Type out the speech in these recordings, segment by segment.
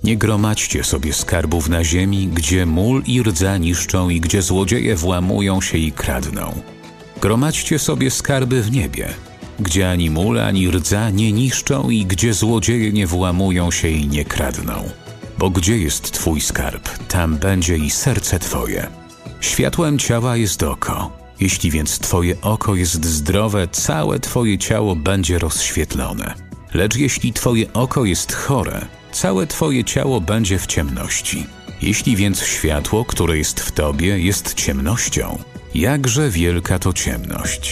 Nie gromadźcie sobie skarbów na ziemi, gdzie mól i rdza niszczą i gdzie złodzieje włamują się i kradną. Gromadźcie sobie skarby w niebie, gdzie ani mól, ani rdza nie niszczą i gdzie złodzieje nie włamują się i nie kradną. Bo gdzie jest Twój skarb, tam będzie i serce Twoje. Światłem ciała jest oko. Jeśli więc Twoje oko jest zdrowe, całe Twoje ciało będzie rozświetlone. Lecz jeśli Twoje oko jest chore, całe Twoje ciało będzie w ciemności. Jeśli więc światło, które jest w Tobie, jest ciemnością, jakże wielka to ciemność.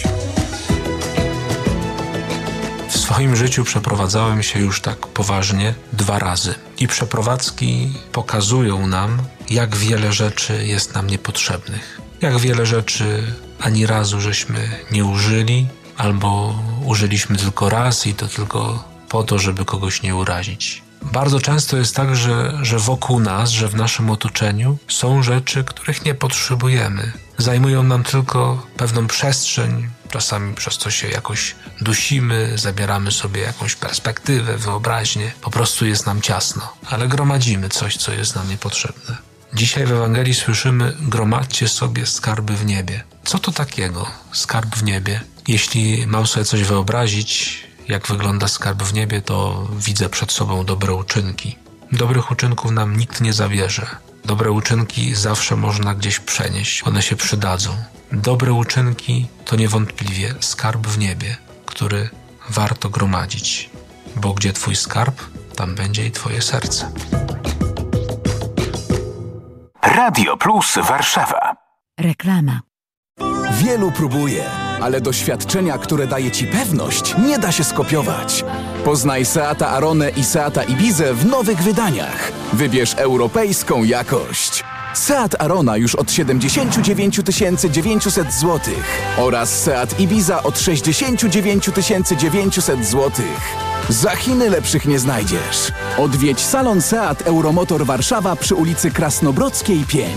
W swoim życiu przeprowadzałem się już tak poważnie 2 razy. I przeprowadzki pokazują nam, jak wiele rzeczy jest nam niepotrzebnych. Jak wiele rzeczy ani razu żeśmy nie użyli, albo użyliśmy tylko raz i to tylko po to, żeby kogoś nie urazić. Bardzo często jest tak, że wokół nas, że w naszym otoczeniu są rzeczy, których nie potrzebujemy. Zajmują nam tylko pewną przestrzeń, czasami przez co się jakoś dusimy, zabieramy sobie jakąś perspektywę, wyobraźnię. Po prostu jest nam ciasno, ale gromadzimy coś, co jest nam niepotrzebne. Dzisiaj w Ewangelii słyszymy: gromadźcie sobie skarby w niebie. Co to takiego, skarb w niebie? Jeśli mam sobie coś wyobrazić, jak wygląda skarb w niebie, to widzę przed sobą dobre uczynki. Dobrych uczynków nam nikt nie zabierze. Dobre uczynki zawsze można gdzieś przenieść, one się przydadzą. Dobre uczynki to niewątpliwie skarb w niebie, który warto gromadzić. Bo gdzie Twój skarb, tam będzie i Twoje serce. Radio Plus Warszawa. Reklama. Wielu próbuje, ale doświadczenia, które daje Ci pewność, nie da się skopiować. Poznaj Seata Aronę i Seata Ibizę w nowych wydaniach. Wybierz europejską jakość. Seat Arona już od 79 900 zł oraz Seat Ibiza od 69 900 zł. Za Chiny lepszych nie znajdziesz. Odwiedź salon Seat Euromotor Warszawa przy ulicy Krasnobrodzkiej 5.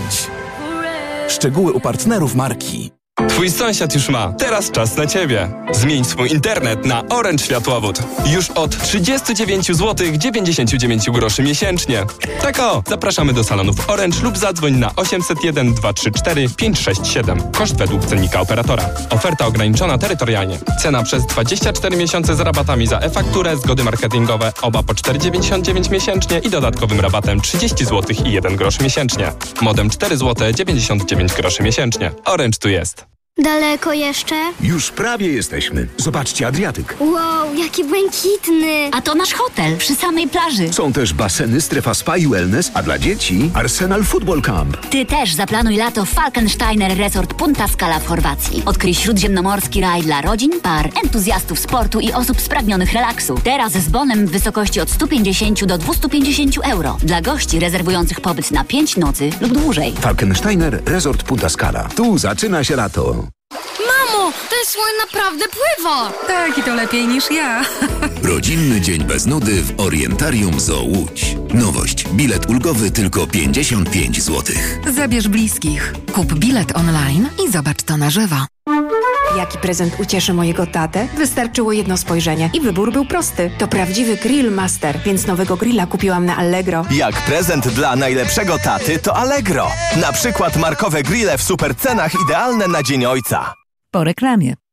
Szczegóły u partnerów marki. Twój sąsiad już ma. Teraz czas na Ciebie. Zmień swój internet na Orange Światłowód. Już od 39 zł 99 groszy miesięcznie. Tak o! Zapraszamy do salonów Orange lub zadzwoń na 801 234 567. Koszt według cennika operatora. Oferta ograniczona terytorialnie. Cena przez 24 miesiące z rabatami za e-fakturę, zgody marketingowe, oba po 4,99 miesięcznie i dodatkowym rabatem 30 zł i 1 grosz miesięcznie. Modem 4 zł 99 groszy miesięcznie. Orange tu jest. Daleko jeszcze? Już prawie jesteśmy. Zobaczcie, Adriatyk. Wow, jaki błękitny! A to nasz hotel przy samej plaży. Są też baseny, strefa spa i wellness, a dla dzieci Arsenal Football Camp. Ty też zaplanuj lato w Falkensteiner Resort Punta Scala w Chorwacji. Odkryj śródziemnomorski raj dla rodzin, par, entuzjastów sportu i osób spragnionych relaksu. Teraz z bonem w wysokości od 150 do 250 euro. Dla gości rezerwujących pobyt na 5 nocy lub dłużej. Falkensteiner Resort Punta Scala. Tu zaczyna się lato. Mamo, ten słoń naprawdę pływa! Tak, i to lepiej niż ja. Rodzinny dzień bez nudy w Orientarium Zoo Łódź. Nowość. Bilet ulgowy tylko 55 zł. Zabierz bliskich. Kup bilet online i zobacz to na żywo. Jaki prezent ucieszy mojego tatę? Wystarczyło jedno spojrzenie i wybór był prosty. To prawdziwy Grill Master, więc nowego grilla kupiłam na Allegro. Jak prezent dla najlepszego taty to Allegro. Na przykład markowe grille w super cenach idealne na Dzień Ojca. Po reklamie.